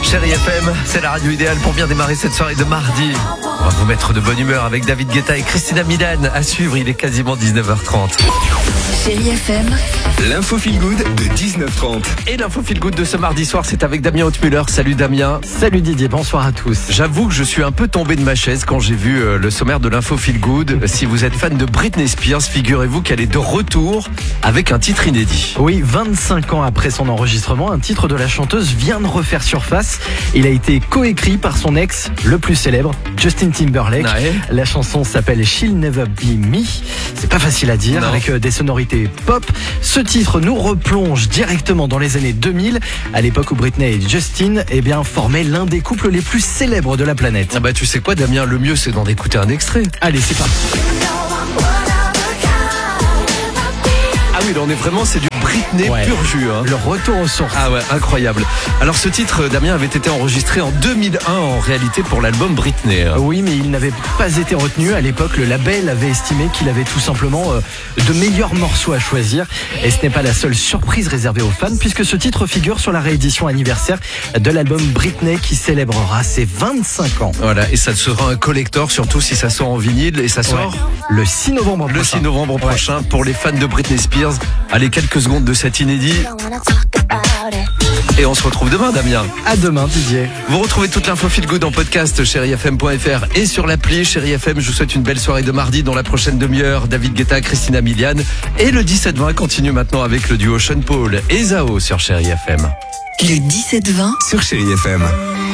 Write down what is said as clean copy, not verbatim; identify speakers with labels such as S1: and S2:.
S1: Chérie FM, c'est la radio idéale pour bien démarrer cette soirée de mardi. On va vous mettre de bonne humeur avec David Guetta et Christina Milian. À suivre, il est quasiment 19h30.
S2: Chérie FM,
S3: L'info feel good de 19h30.
S1: Et l'info feel good de ce mardi soir, c'est avec Damien Hautmuller. Salut Damien.
S4: Salut Didier, bonsoir à tous.
S1: J'avoue que je suis un peu tombé de ma chaise quand j'ai vu le sommaire de l'info feel good. Si vous êtes fan de Britney Spears, figurez-vous qu'elle est de retour avec un titre inédit.
S4: Oui, 25 ans après son enregistrement, un titre de la chanteuse vient de refaire surface. Il a été coécrit par son ex, le plus célèbre, Justin Timberlake.
S1: Ouais.
S4: La chanson s'appelle She'll Never Be Me. C'est pas facile à dire,
S1: Non.
S4: avec des sonorités pop. Ce titre nous replonge directement dans les années 2000, à l'époque où Britney et Justin formaient l'un des couples les plus célèbres de la planète.
S1: Ah bah tu sais quoi Damien, le mieux c'est d'en écouter un extrait.
S4: Allez, c'est parti.
S1: Ah oui, là on est vraiment, c'est du Britney
S4: Ouais.
S1: pur jus. Hein.
S4: Le retour aux sources.
S1: Ah ouais, incroyable. Alors ce titre, Damien, avait été enregistré en 2001 en réalité pour l'album Britney.
S4: Oui, mais il n'avait pas été retenu. À l'époque, le label avait estimé qu'il avait tout simplement de meilleurs morceaux à choisir. Et ce n'est pas la seule surprise réservée aux fans, puisque ce titre figure sur la réédition anniversaire de l'album Britney qui célébrera ses 25 ans.
S1: Voilà, et ça sera un collector, surtout si ça sort en vinyle, et ça sort
S4: Le 6 novembre
S1: le
S4: prochain.
S1: 6 novembre prochain pour les fans de Britney Spears. Allez, quelques secondes de cet inédit. Et on se retrouve demain, Damien.
S4: À demain, Didier.
S1: Vous retrouvez toute l'info feel good en podcast chérifm.fr et sur l'appli Chérie FM. Je vous souhaite une belle soirée de mardi. Dans la prochaine demi-heure, David Guetta, Christina Milian. Et le 17-20 continue maintenant avec le duo Sean Paul et Zao sur Chérie FM.
S2: le 17-20
S3: Sur Chérie FM.